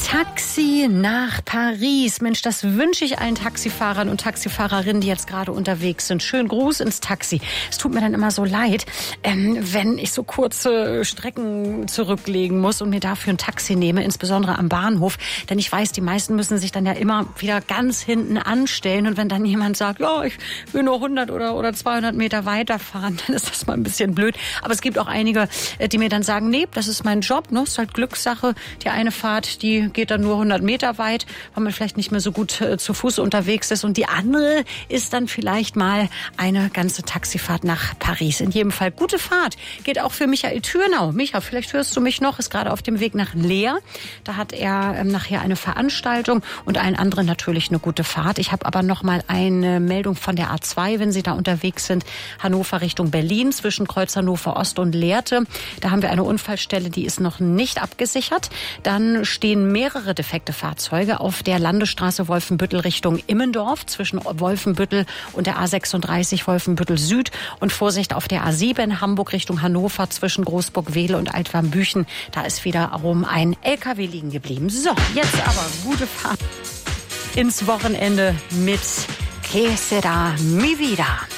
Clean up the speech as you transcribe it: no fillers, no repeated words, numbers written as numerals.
Taxi nach Paris. Mensch, das wünsche ich allen Taxifahrern und Taxifahrerinnen, die jetzt gerade unterwegs sind. Schönen Gruß ins Taxi. Es tut mir dann immer so leid, wenn ich so kurze Strecken zurücklegen muss und mir dafür ein Taxi nehme, insbesondere am Bahnhof. Denn ich weiß, die meisten müssen sich dann ja immer wieder ganz hinten anstellen. Und wenn dann jemand sagt, ja, ich will nur 100 oder 200 Meter weiterfahren, dann ist das mal ein bisschen blöd. Aber es gibt auch einige, die mir dann sagen, nee, das ist mein Job, ne? Ist halt Glückssache. Die eine Fahrt, die geht dann nur 100 Meter weit, weil man vielleicht nicht mehr so gut zu Fuß unterwegs ist. Und die andere ist dann vielleicht mal eine ganze Taxifahrt nach Paris. In jedem Fall gute Fahrt. Geht auch für Michael Thürnau. Micha, vielleicht hörst du mich noch, ist gerade auf dem Weg nach Leer. Da hat er nachher eine Veranstaltung und allen anderen natürlich eine gute Fahrt. Ich habe aber noch mal eine Meldung von der A2, wenn Sie da unterwegs sind. Hannover Richtung Berlin, zwischen Kreuz Hannover Ost und Lehrte. Da haben wir eine Unfallstelle, die ist noch nicht abgesichert. Dann stehen mehrere defekte Fahrzeuge auf der Landesstraße Wolfenbüttel Richtung Immendorf zwischen Wolfenbüttel und der A36 Wolfenbüttel Süd und Vorsicht auf der A7 Hamburg Richtung Hannover zwischen Großburg-Wehle und Altwarmbüchen. Da ist wiederum ein LKW liegen geblieben. So, jetzt aber gute Fahrt ins Wochenende mit Que Sera Mi Vida.